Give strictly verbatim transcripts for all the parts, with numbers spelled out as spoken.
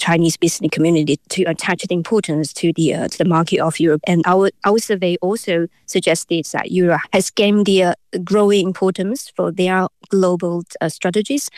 Chinese business community to attach the importance to the uh, to the market of Europe. And our our survey also suggested that Europe has gained the uh, growing importance for their global uh, strategies.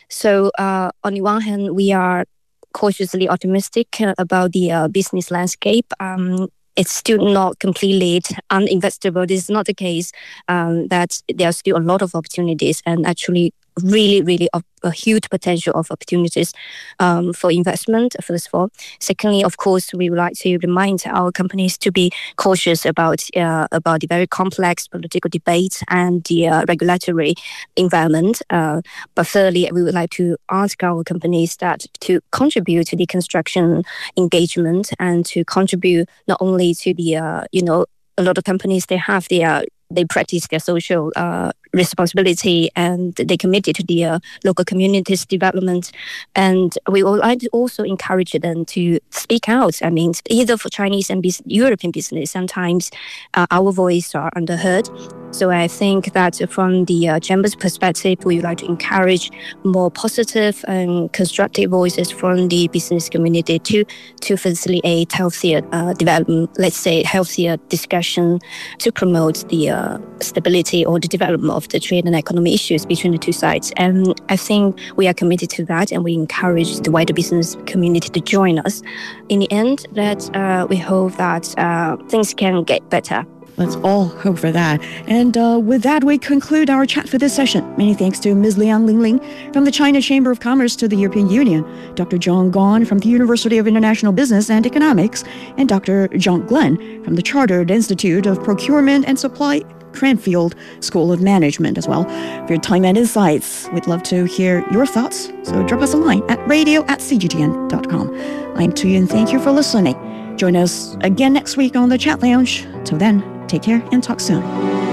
So uh, on the one hand, we are cautiously optimistic uh, about the uh, business landscape. Um, It's still not completely uninvestable. This is not the case. Um, that there are still a lot of opportunities, and actually really, really a, a huge potential of opportunities um, for investment, first of all. Secondly, of course, we would like to remind our companies to be cautious about uh, about the very complex political debates and the uh, regulatory environment. Uh, but thirdly, we would like to ask our companies that to contribute to the construction engagement and to contribute not only to the, uh, you know, a lot of companies, they have their they practice their social uh, responsibility, and they committed to the uh, local communities development. And we would like to also encourage them to speak out. I mean, either for Chinese and bus- European business, sometimes uh, our voice are underheard. So I think that from the uh, Chamber's perspective, we would like to encourage more positive and constructive voices from the business community to, to facilitate healthier uh, development, let's say healthier discussion to promote the uh, stability or the development of the trade and economy issues between the two sides. And I think we are committed to that, and we encourage the wider business community to join us. In the end, that uh, we hope that uh, things can get better. Let's all hope for that. And uh, with that, we conclude our chat for this session. Many thanks to Miz Liang Lingling from the China Chamber of Commerce to the European Union, Doctor John Gong from the University of International Business and Economics, and Doctor John Glenn from the Chartered Institute of Procurement and Supply Cranfield School of Management as well. For your time and insights, we'd love to hear your thoughts. So drop us a line at radio at c g t n dot com. I'm Tuyun. Thank you for listening. Join us again next week on the Chat Lounge. Till then, take care and talk soon.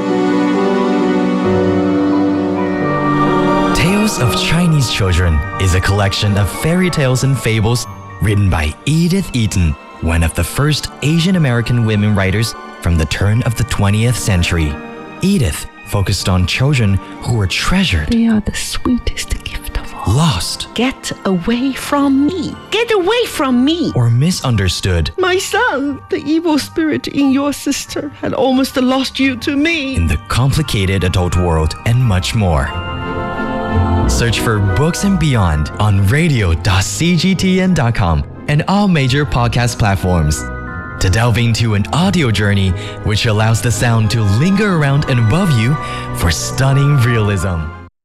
Tales of Chinese Children is a collection of fairy tales and fables written by Edith Eaton, one of the first Asian American women writers from the turn of the twentieth century. Edith focused on children who were treasured. They are the sweetest gift of all. Lost. Get away from me. Get away from me. Or misunderstood. My son, the evil spirit in your sister had almost lost you to me. In the complicated adult world, and much more. Search for Books and Beyond on radio dot c g t n dot com and all major podcast platforms to delve into an audio journey which allows the sound to linger around and above you for stunning realism.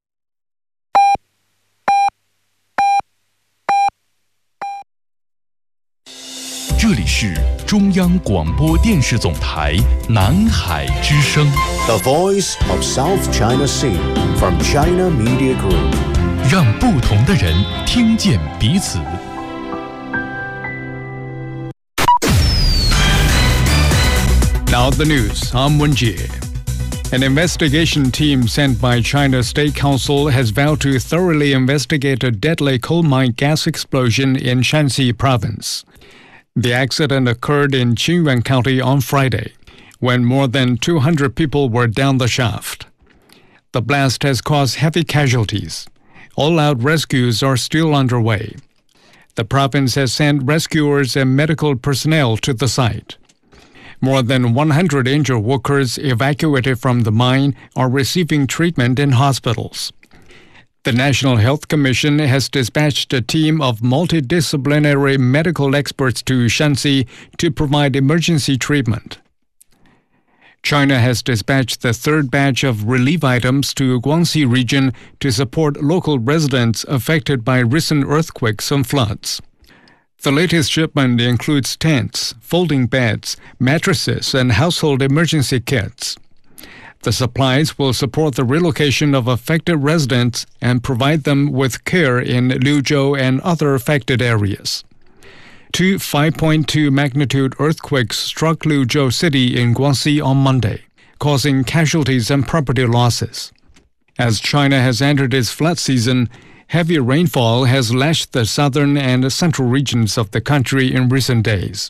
这里是中央广播电视总台南海之声 The Voice of South China Sea from China Media Group. 让不同的人听见彼此。Now the news, I'm Wenjie. An investigation team sent by China's State Council has vowed to thoroughly investigate a deadly coal mine gas explosion in Shanxi province. The accident occurred in Qingyuan County on Friday, when more than two hundred people were down the shaft. The blast has caused heavy casualties. All-out rescues are still underway. The province has sent rescuers and medical personnel to the site. More than one hundred injured workers evacuated from the mine are receiving treatment in hospitals. The National Health Commission has dispatched a team of multidisciplinary medical experts to Shanxi to provide emergency treatment. China has dispatched the third batch of relief items to Guangxi region to support local residents affected by recent earthquakes and floods. The latest shipment includes tents, folding beds, mattresses, and household emergency kits. The supplies will support the relocation of affected residents and provide them with care in Liuzhou and other affected areas. Two five point two magnitude earthquakes struck Liuzhou City in Guangxi on Monday, causing casualties and property losses. As China has entered its flood season, heavy rainfall has lashed the southern and central regions of the country in recent days.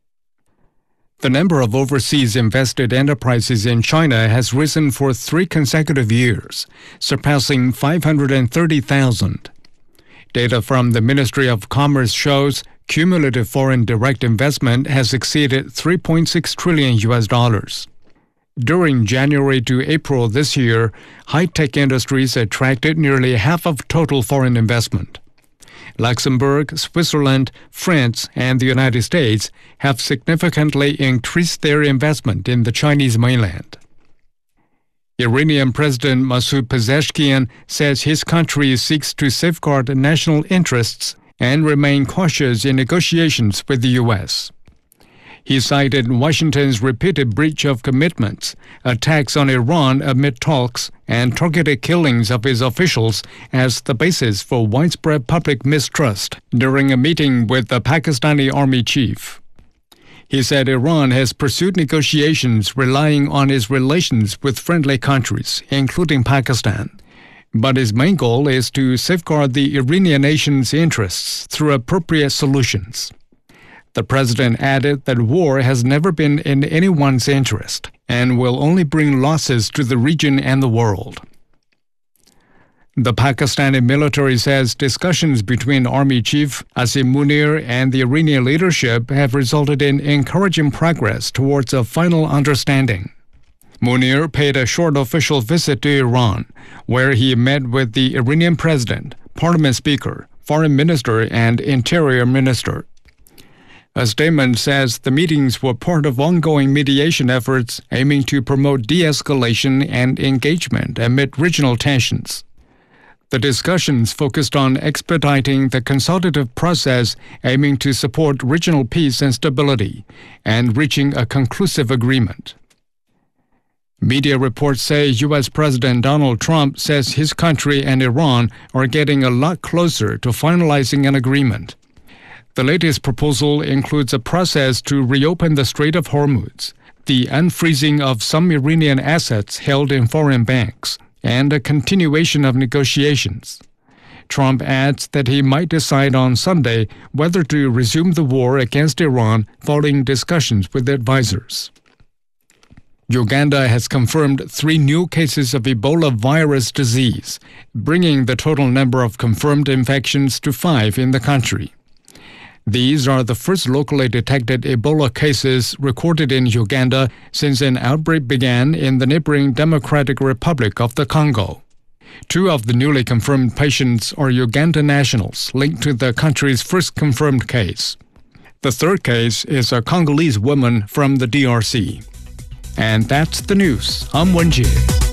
The number of overseas invested enterprises in China has risen for three consecutive years, surpassing five hundred thirty thousand. Data from the Ministry of Commerce shows cumulative foreign direct investment has exceeded three point six trillion U S dollars. During January to April this year, high-tech industries attracted nearly half of total foreign investment. Luxembourg, Switzerland, France, and the United States have significantly increased their investment in the Chinese mainland. Iranian President Masoud Pezeshkian says his country seeks to safeguard national interests and remain cautious in negotiations with the U S. He cited Washington's repeated breach of commitments, attacks on Iran amid talks, and targeted killings of his officials as the basis for widespread public mistrust during a meeting with the Pakistani army chief. He said Iran has pursued negotiations relying on its relations with friendly countries, including Pakistan. But his main goal is to safeguard the Iranian nation's interests through appropriate solutions. The president added that war has never been in anyone's interest and will only bring losses to the region and the world. The Pakistani military says discussions between Army Chief Asim Munir and the Iranian leadership have resulted in encouraging progress towards a final understanding. Munir paid a short official visit to Iran, where he met with the Iranian president, parliament speaker, foreign minister, and interior minister. A statement says the meetings were part of ongoing mediation efforts aiming to promote de-escalation and engagement amid regional tensions. The discussions focused on expediting the consultative process aiming to support regional peace and stability and reaching a conclusive agreement. Media reports say U S President Donald Trump says his country and Iran are getting a lot closer to finalizing an agreement. The latest proposal includes a process to reopen the Strait of Hormuz, the unfreezing of some Iranian assets held in foreign banks, and a continuation of negotiations. Trump adds that he might decide on Sunday whether to resume the war against Iran following discussions with advisors. Uganda has confirmed three new cases of Ebola virus disease, bringing the total number of confirmed infections to five in the country. These are the first locally detected Ebola cases recorded in Uganda since an outbreak began in the neighboring Democratic Republic of the Congo. Two of the newly confirmed patients are Uganda nationals linked to the country's first confirmed case. The third case is a Congolese woman from the D R C. And that's the news. I'm Wenjie.